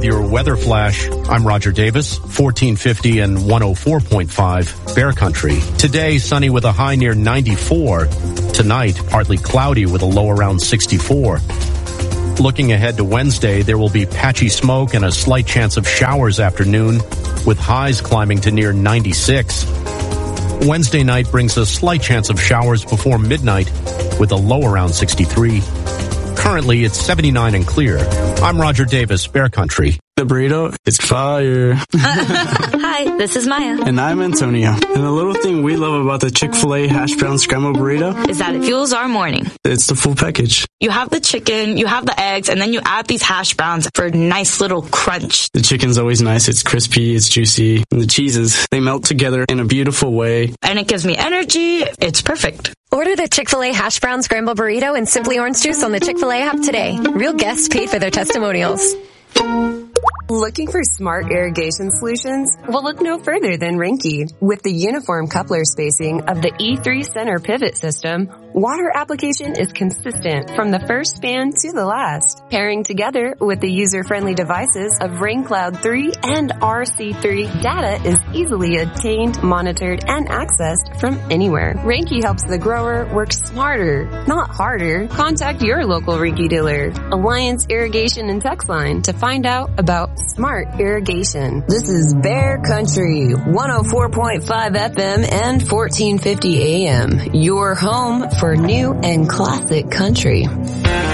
with your weather flash. I'm Roger Davis, 1450 and 104.5 Bear Country. Today, sunny with a high near 94. Tonight, partly cloudy with a low around 64. Looking ahead to Wednesday, there will be patchy smoke and a slight chance of showers afternoon, with highs climbing to near 96. Wednesday night brings a slight chance of showers before midnight, with a low around 63. Currently, it's 79 and clear. I'm Roger Davis, Bear Country. The burrito is fire. Hi, this is Maya. And I'm Antonio. And the little thing we love about the Chick-fil-A hash brown scrambled burrito is that it fuels our morning. It's the full package. You have the chicken, you have the eggs, and then you add these hash browns for a nice little crunch. The chicken's always nice. It's crispy, it's juicy. And the cheeses, they melt together in a beautiful way. And it gives me energy. It's perfect. Order the Chick-fil-A hash brown scrambled burrito and Simply Orange Juice on the Chick-fil-A app today. Real guests paid for their testimonials. Looking for smart irrigation solutions? Well, look no further than Rinky. With the uniform coupler spacing of the E3 center pivot system, water application is consistent from the first span to the last. Pairing together with the user-friendly devices of RainCloud 3 and RC3, data is easily obtained, monitored, and accessed from anywhere. Rinky helps the grower work smarter, not harder. Contact your local Rinky dealer. Alliance Irrigation and Text Line to find out about smart irrigation. This is Bear Country, 104.5 FM and 1450 AM. Your home for new and classic country.